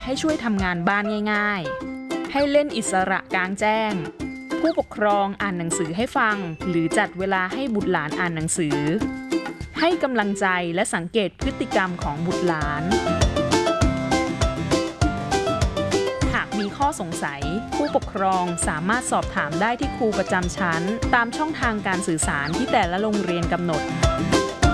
ให้ช่วยทำงานบ้านง่ายๆให้เล่นอิสระกลางแจ้งผู้ปกครองอ่านหนังสือให้ฟังหรือจัดเวลาให้บุตรหลานอ่านหนังสือให้กำลังใจและสังเกตพฤติกรรมของบุตรหลานหากมีข้อสงสัยผู้ปกครองสามารถสอบถามได้ที่ครูประจำชั้นตามช่องทางการสื่อสารที่แต่ละโรงเรียนกำหนด